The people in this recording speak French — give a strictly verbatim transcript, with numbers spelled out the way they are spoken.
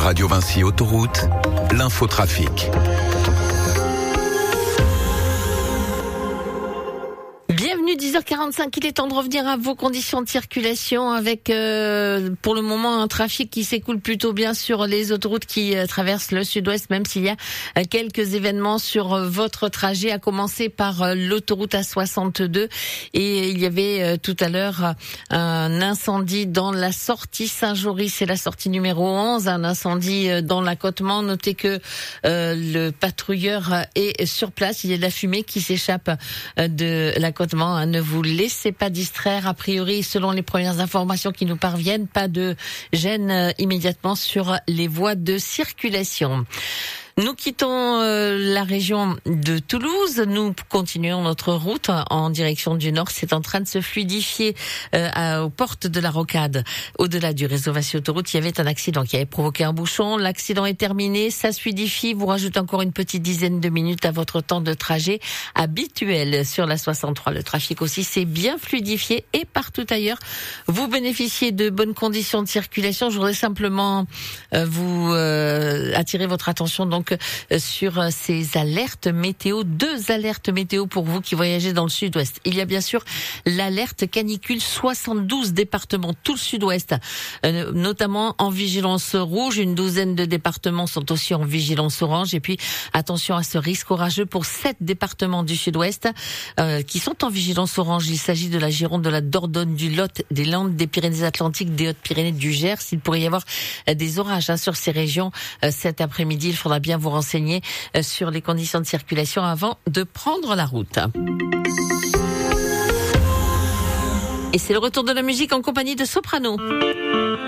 Radio Vinci Autoroute, l'infotrafic. Bienvenue, dix heures quarante-cinq, il est temps de revenir à vos conditions de circulation avec euh, pour le moment un trafic qui s'écoule plutôt bien sur les autoroutes qui euh, traversent le sud-ouest, même s'il y a euh, quelques événements sur euh, votre trajet, à commencer par euh, l'autoroute A soixante-deux. Et il y avait euh, tout à l'heure euh, un incendie dans la sortie Saint-Jory, c'est la sortie numéro onze, un incendie euh, dans l'accotement. Notez que euh, le patrouilleur est sur place, il y a de la fumée qui s'échappe euh, de l'accotement. Ne vous laissez pas distraire. A priori, selon les premières informations qui nous parviennent, pas de gêne immédiatement sur les voies de circulation. Nous quittons euh, la région de Toulouse, nous continuons notre route en direction du nord. C'est en train de se fluidifier euh, à, aux portes de la Rocade. Au-delà du réseau Vinci Autoroute, il y avait un accident qui avait provoqué un bouchon. L'accident est terminé, ça se fluidifie. Vous rajoutez encore une petite dizaine de minutes à votre temps de trajet habituel sur la soixante-trois. Le trafic aussi s'est bien fluidifié et partout ailleurs. Vous bénéficiez de bonnes conditions de circulation. Je voudrais simplement euh, vous euh, attirer votre attention donc sur ces alertes météo, deux alertes météo pour vous qui voyagez dans le sud-ouest. Il y a bien sûr l'alerte canicule, soixante-douze départements, tout le sud-ouest, euh, notamment en vigilance rouge. Une douzaine de départements sont aussi en vigilance orange. Et puis attention à ce risque orageux pour sept départements du sud-ouest euh, qui sont en vigilance orange. Il s'agit de la Gironde, de la Dordogne, du Lot, des Landes, des Pyrénées-Atlantiques, des Hautes-Pyrénées, du Gers. Il pourrait y avoir euh, des orages hein, sur ces régions euh, cet après-midi. Il faudra bien vous renseigner sur les conditions de circulation avant de prendre la route. Et c'est le retour de la musique en compagnie de Soprano.